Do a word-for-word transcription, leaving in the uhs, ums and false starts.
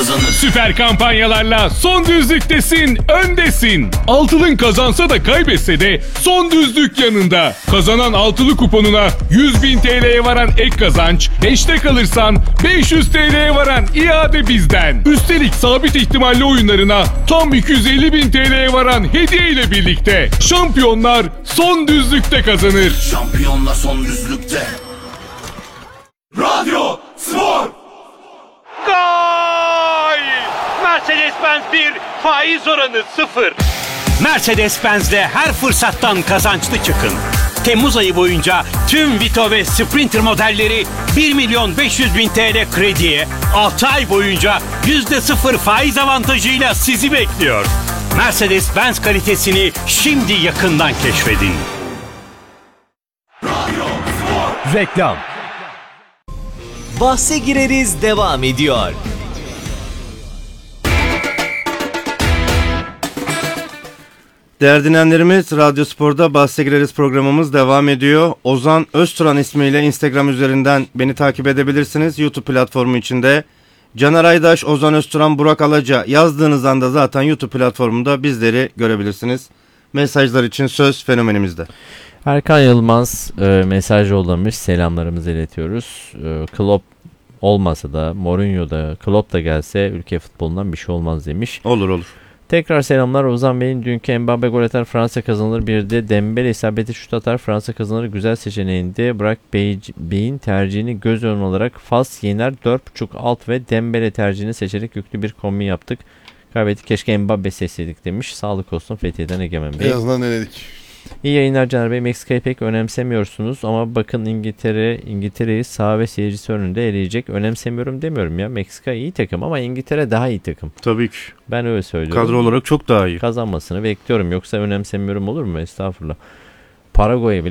Süper kampanyalarla son düzlüktesin, öndesin. Altılın kazansa da kaybetse de son düzlük yanında. Kazanan altılı kuponuna yüz bin T L'ye varan ek kazanç, beşte kalırsan beş yüz T L'ye varan iade bizden. Üstelik sabit ihtimalli oyunlarına tam iki yüz elli bin T L'ye varan hediye ile birlikte. Şampiyonlar son düzlükte kazanır. Şampiyonlar son düzlükte. Radyo Spor. Gol! Mercedes-Benz bir, faiz oranı sıfır. Mercedes-Benz'de her fırsattan kazançlı çıkın. Temmuz ayı boyunca tüm Vito ve Sprinter modelleri bir milyon beş yüz bin T L krediye, altı ay boyunca yüzde sıfır faiz avantajıyla sizi bekliyor. Mercedes-Benz kalitesini şimdi yakından keşfedin. Reklam. Bahse gireriz devam ediyor. Değerli dinleyenlerimiz, Radyo Spor'da Bahse Gireriz programımız devam ediyor. Ozan Özturan ismiyle Instagram üzerinden beni takip edebilirsiniz. YouTube platformu içinde Caner Aydaş, Ozan Özturan, Burak Alaca yazdığınız anda zaten YouTube platformunda bizleri görebilirsiniz. Mesajlar için söz fenomenimizde. Erkan Yılmaz e, mesaj yollamış, selamlarımızı iletiyoruz. E, Klopp olmasa da, Mourinho da, Klopp da gelse ülke futbolundan bir şey olmaz demiş. Olur olur. Tekrar selamlar. Ozan Bey'in dünkü Mbappe gol atar, Fransa kazanır. Bir de Dembele isabeti şut atar, Fransa kazanır. Güzel seçeneğinde Burak Bey, Bey'in tercihini göz önüne alarak Fas yener dört buçuk alt ve Dembele tercihini seçerek yüklü bir kombin yaptık. Kaybettik, keşke Mbappe seçseydik demiş. Sağlık olsun Fethiye'den Egemen Bey. En azından denedik. İyi yayınlar Caner Bey. Meksika'yı pek önemsemiyorsunuz ama bakın İngiltere İngiltere'yi saha ve seyircisi önünde eleyecek. Önemsemiyorum demiyorum ya. Meksika iyi takım ama İngiltere daha iyi takım. Tabii ki. Ben öyle söylüyorum. Kadro olarak çok daha iyi. Kazanmasını bekliyorum. Yoksa önemsemiyorum olur mu? Estağfurullah. Paraguay'a bile